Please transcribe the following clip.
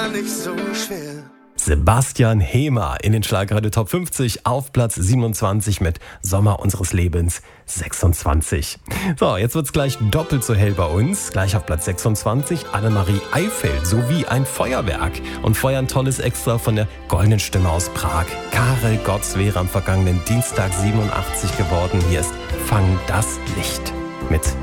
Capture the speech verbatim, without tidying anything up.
nicht so schwer. Sebastian Hehmer in den Schlagerradio Top fünfzig auf Platz siebenundzwanzig mit Sommer unseres Lebens sechsundzwanzig. So, jetzt wird's gleich doppelt so hell bei uns. Gleich auf Platz sechsundzwanzig Annemarie Eifeld sowie ein Feuerwerk. Und Feuer ein tolles Extra von der goldenen Stimme aus Prag. Karel Gotts wäre am vergangenen Dienstag siebenundachtzig geworden. Hier ist Fang das Licht mit